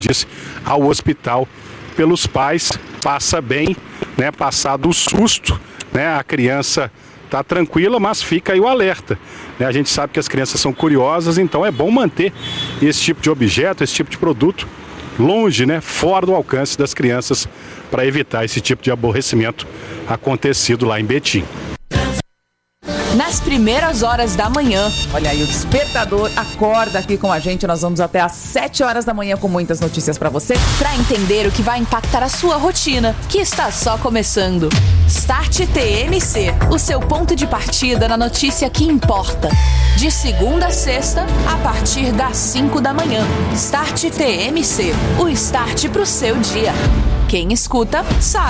disse, ao hospital pelos pais. Passa bem, né? Passado o susto, né? A criança está tranquila, mas fica aí o alerta, né? A gente sabe que as crianças são curiosas, então é bom manter esse tipo de objeto, esse tipo de produto longe, né? Fora do alcance das crianças, para evitar esse tipo de aborrecimento acontecido lá em Betim. Nas primeiras horas da manhã, olha aí, o despertador acorda aqui com a gente. Nós vamos até às 7 horas da manhã com muitas notícias para você, para entender o que vai impactar a sua rotina, que está só começando. Start TMC, o seu ponto de partida na notícia que importa. De segunda a sexta, a partir das 5 da manhã. Start TMC, o start pro seu dia. Quem escuta, sabe.